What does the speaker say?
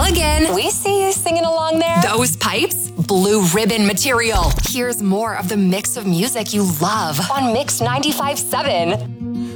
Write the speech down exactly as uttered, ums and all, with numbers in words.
again. We see you singing along there. Those pipes? Blue Ribbon material. Here's more of the mix of music you love on Mix ninety-five point seven.